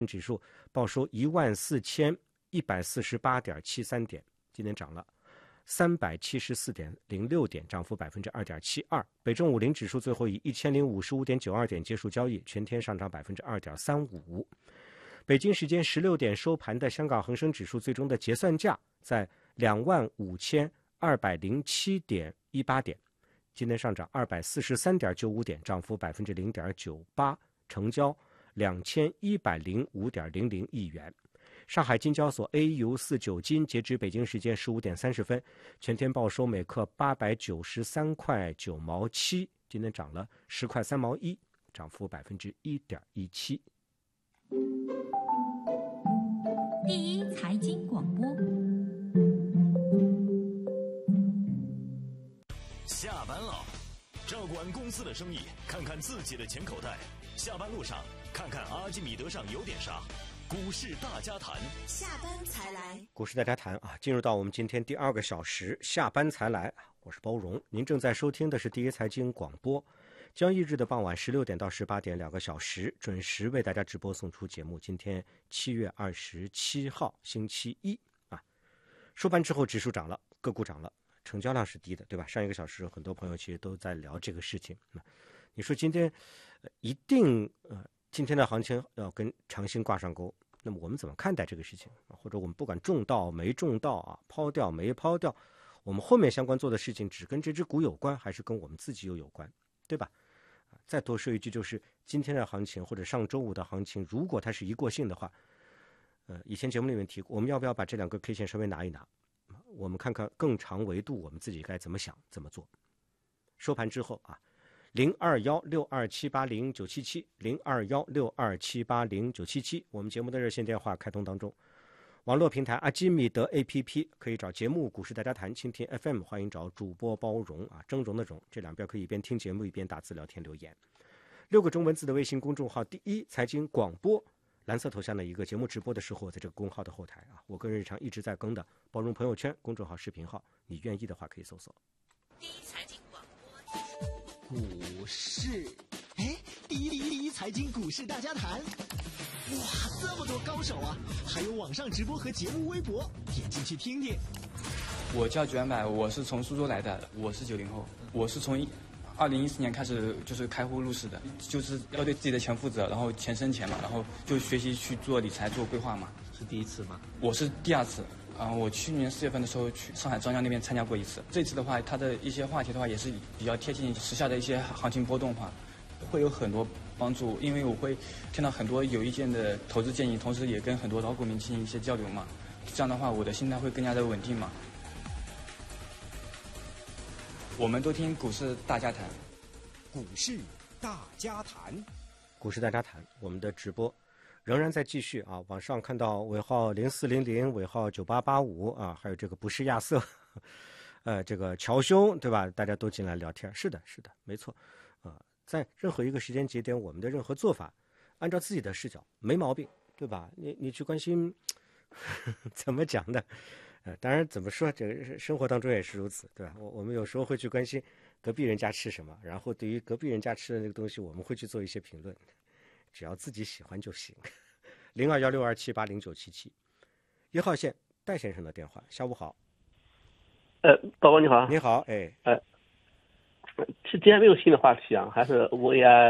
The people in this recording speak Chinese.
指数报收14148.73点，今天涨了374.06点，涨幅2.72%。北证50指数最后以1055.92点结束交易，全天上涨2.35%。北京时间16点收盘的香港恒生指数最终的结算价在25207.18点，今天上涨243.95点，涨幅0.98%，成交2105.00亿元。上海金交所 AU49 金截至北京时间15点30分，全天报收每克893块9毛7，今天涨了10块3毛1，涨幅1.17%。 第一财经广播， 下班了，照顾完公司的生意，看看自己的钱口袋。下班路上，看看阿基米德上有点啥。股市大家谈， 下班才来。 股市大家谈啊，进入到我们今天第2个小时，下班才来。我是包荣，您正在收听的是第一财经广播。交易日的傍晚16点到18点2个小时，准时为大家直播送出节目。今天7月27号星期一啊，收盘之后指数涨了，个股涨了，成交量是低的，对吧？上一个小时很多朋友其实都在聊这个事情。你说今天一定今天的行情要跟长兴挂上钩，那么我们怎么看待这个事情？或者我们不管中到没中到啊，抛掉没抛掉，我们后面相关做的事情只跟这只股有关，还是跟我们自己又有关，对吧？再多说一句，就是今天的行情或者上周五的行情，如果它是一过性的话，以前节目里面提过，我们要不要把这2个 K 线稍微拿一拿，我们看看更长维度我们自己该怎么想怎么做。收盘之后啊，021627809770 021627809770，我们节目的热线电话开通当中。网络平台阿基米德 APP 可以找节目股市大家谈，蜻蜓 FM 欢迎找主播包容啊，峥嵘的嵘，这2边可以一边听节目一边打字聊天留言。6个中文字的微信公众号第一财经广播，蓝色头像的一个节目直播的时候，在这个公号的后台啊，我个人日常一直在更的包容朋友圈公众号视频号，你愿意的话可以搜索。 第一财经广播， 股市，第一财经股市大家谈。哇，这么多高手啊！还有网上直播和节目微博，点进去听听。 我叫卷柏，我是从苏州来的，我是90后，我是从2014年开始就是开户入市的，就是要对自己的钱负责，然后钱生钱嘛，然后就学习去做理财做规划嘛。 是第一次吗？ 我是第2次。我去年4月份的时候去上海张江那边参加过一次，这次的话，它的一些话题的话也是比较贴近时下的一些行情波动化，会有很多帮助，因为我会听到很多有意见的投资建议，同时也跟很多老股民进行一些交流嘛，这样的话我的心态会更加的稳定嘛。我们都听股市大家谈， 股市大家谈， 股市大家谈，我们的直播仍然在继续啊！网上看到尾号0400、尾号9885啊，还有这个不是亚瑟，这个乔兄，对吧？大家都进来聊天，是的，没错，在任何一个时间节点，我们的任何做法，按照自己的视角没毛病，对吧？你去关心怎么讲的，当然怎么说，这个生活当中也是如此，对吧？我们有时候会去关心隔壁人家吃什么，然后对于隔壁人家吃的那个东西，我们会去做一些评论。只要自己喜欢就行。021627809771号线戴先生的电话，下午好。 包包你好。 你好， 今天没有新的话题啊，还是我也